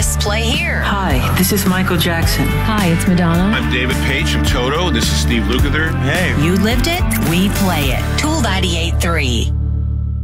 artists play here. Hi, this is Michael Jackson. Hi, it's Madonna. I'm David Page from Toto. This is Steve Lukather. Hey. You lived it, we play it. Tool 98.3.